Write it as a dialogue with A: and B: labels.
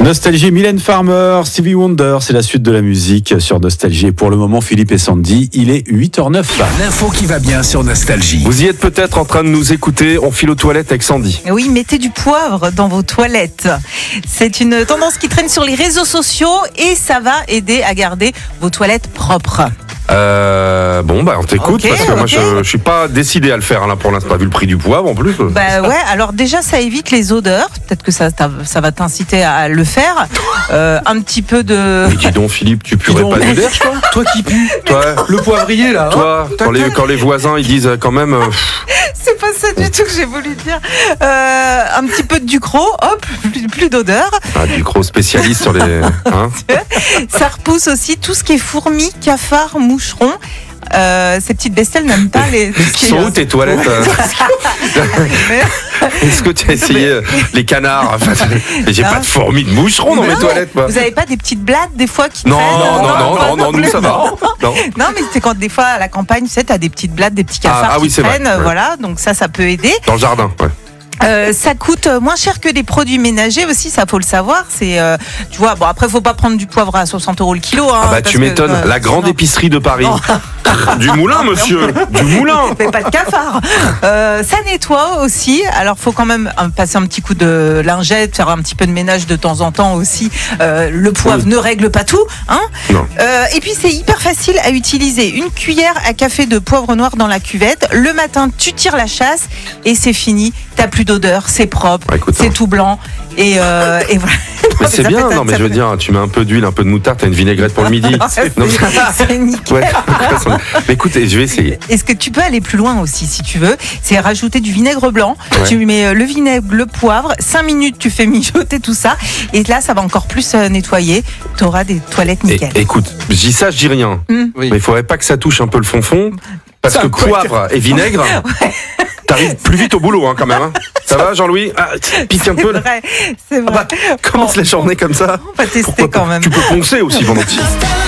A: Nostalgie, Mylène Farmer, Stevie Wonder, c'est la suite de la musique sur Nostalgie. Et pour le moment, Philippe et Sandy, il est 8h09.
B: L'info qui va bien sur Nostalgie.
C: Vous y êtes peut-être en train de nous écouter, on file aux toilettes avec Sandy.
D: Oui, mettez du poivre dans vos toilettes. C'est une tendance qui traîne sur les réseaux sociaux et ça va aider à garder vos toilettes propres.
C: On t'écoute
D: Ok,
C: parce que moi
D: ok.
C: je suis pas décidé à le faire là pour l'instant, vu le prix du poivre en plus.
D: Bah ouais, alors déjà ça évite les odeurs. Peut-être que ça va t'inciter à le faire. Un petit peu de...
C: Mais dis donc Philippe, tu puerais pas d'odeur toi?
A: Toi qui pue,
C: Toi,
A: le poivrier là.
C: toi quand les voisins ils disent quand même
D: C'est pas ça du tout que j'ai voulu dire. Un petit peu de Ducros, hop, plus d'odeur.
C: du gros spécialiste sur les... Hein,
D: Ça repousse aussi tout ce qui est fourmis, cafards, moucherons. Ces petites bestioles n'aiment pas les...
C: ils sont où tes toilettes Est-ce que tu as essayé les canards? Enfin, j'ai
D: Non.
C: pas de fourmis de moucherons dans mes
D: Non,
C: toilettes moi.
D: Vous avez pas des petites blattes des fois qui
C: Non,
D: traînent?
C: non, nous ça va. Non.
D: Non, mais c'est quand des fois à la campagne, tu sais, t'as des petites blattes, des petits cafards
C: oui,
D: qui
C: c'est vrai,
D: traînent,
C: ouais.
D: voilà, donc ça peut aider.
C: Dans le jardin, ouais.
D: Ça coûte moins cher que des produits ménagers aussi, ça faut le savoir. C'est, tu vois, bon après faut pas prendre du poivre à 60 € le kilo. Hein, parce
C: Tu
D: que,
C: m'étonnes, la grande
D: sinon-
C: épicerie de Paris. Du moulin, monsieur, du moulin.
D: Mais pas de cafard. Ça nettoie aussi. Alors, faut quand même passer un petit coup de lingette, faire un petit peu de ménage de temps en temps aussi. Le poivre ne règle pas tout, hein.
C: Non.
D: Et puis, c'est hyper facile à utiliser. Une cuillère à café de poivre noir dans la cuvette. Le matin, tu tires la chasse et c'est fini. T'as plus d'odeur, c'est propre,
C: Ouais, écoute,
D: c'est
C: hein.
D: tout blanc et voilà.
C: Mais c'est
D: Ça
C: bien,
D: peut-
C: non mais
D: ça
C: je veux
D: peut-
C: dire, tu mets un peu d'huile, un peu de moutarde, t'as une vinaigrette pour le midi. Non,
D: C'est nickel.
C: ouais. Mais écoute, je vais essayer.
D: Est-ce que tu peux aller plus loin aussi si tu veux? C'est rajouter du vinaigre blanc.
C: Ouais.
D: Tu mets le vinaigre, le poivre, 5 minutes, tu fais mijoter tout ça. Et là, ça va encore plus nettoyer. Tu auras des toilettes nickel.
C: Écoute, je dis ça, je dis rien.
D: Hmm.
C: Mais il faudrait pas que ça touche un peu le fond, parce
A: Ça,
C: que
A: quoi,
C: poivre et vinaigre, t'arrives plus vite au boulot hein, quand même. Hein. Ça va Jean-Louis? Pique un peu là.
D: C'est vrai.
C: Commence la journée comme ça.
D: On va tester
C: Pourquoi pas?
D: quand même.
C: Tu peux poncer aussi pendant que